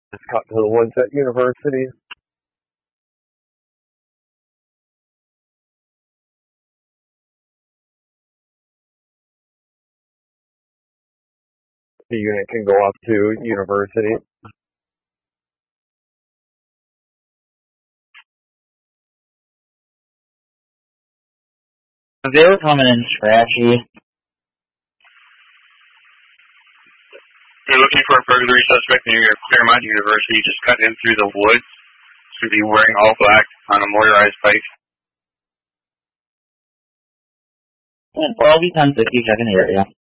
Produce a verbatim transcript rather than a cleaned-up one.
Just cut to the woods at University. The unit can go up to University. They were coming in scratchy. You're looking for a burglary suspect near Claremont University. Just cut in through the woods. Should be wearing all black on a motorized bike. twelve ten fifty, checking the area.